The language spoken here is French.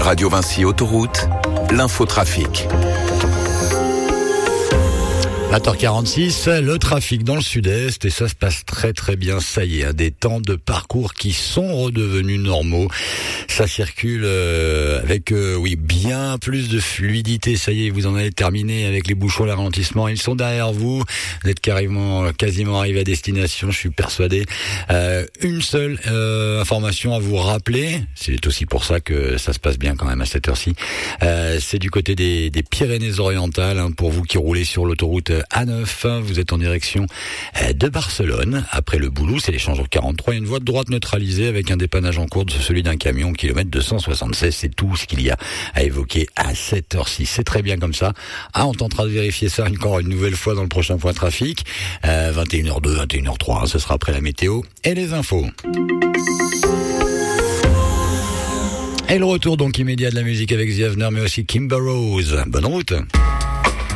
Radio Vinci Autoroute, l'infotrafic. 20h46, le trafic dans le sud-est et ça se passe très très bien. Ça y est, des temps de parcours qui sont redevenus normaux. Ça circule avec bien plus de fluidité. Ça y est, vous en avez terminé avec les bouchons, les ralentissements. Ils sont derrière vous. Vous êtes quasiment arrivé à destination, je suis persuadé. Une seule information à vous rappeler. C'est aussi pour ça que ça se passe bien quand même à cette heure-ci. C'est du côté des Pyrénées-Orientales, hein, pour vous qui roulez sur l'autoroute A9, vous êtes en direction de Barcelone. Après le Boulou, c'est l'échangeur 43. Il y a une voie de droite neutralisée avec un dépannage en cours de celui d'un camion, kilomètre 276. C'est tout ce qu'il y a à évoquer à cette heure-ci. C'est très bien comme ça. On tentera de vérifier ça encore une nouvelle fois dans le prochain point trafic. 21h02, 21h03, ce sera après la météo et les infos. Et le retour donc immédiat de la musique avec The Avener, mais aussi Kimber Rose. Bonne route.